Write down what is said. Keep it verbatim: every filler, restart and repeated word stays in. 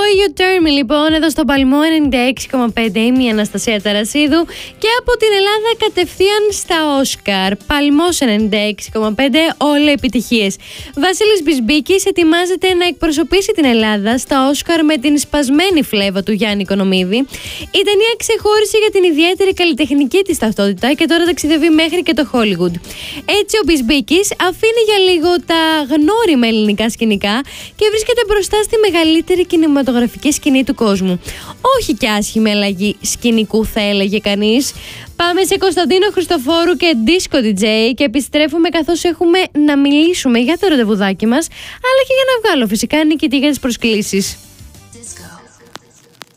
You Turn Me, λοιπόν, εδώ στο Παλμό ενενήντα έξι κόμμα πέντε. Είμαι η Αναστασία Ταρασίδου και από την Ελλάδα κατευθείαν στα Όσκαρ. Παλμός ενενήντα έξι κόμμα πέντε, όλα επιτυχίες. Βασίλης Μπισμπίκης ετοιμάζεται να εκπροσωπήσει την Ελλάδα στα Όσκαρ με την σπασμένη φλέβα του Γιάννη Οικονομίδη. Η ταινία ξεχώρισε για την ιδιαίτερη καλλιτεχνική της ταυτότητα και τώρα ταξιδεύει μέχρι και το Hollywood. Έτσι, ο Μπισμπίκης αφήνει για λίγο τα γνώριμα ελληνικά σκηνικά και βρίσκεται μπροστά στη μεγαλύτερη κινηματογραφική σκηνή του κόσμου. Όχι και άσχημη αλλαγή σκηνικού, θα έλεγε κανείς. Πάμε σε Κωνσταντίνο Χριστοφόρου και Disco ντι τζέι και επιστρέφουμε καθώς έχουμε να μιλήσουμε για το ραντεβουδάκι μας, αλλά και για να βγάλω φυσικά νικητή για τις προσκλήσεις.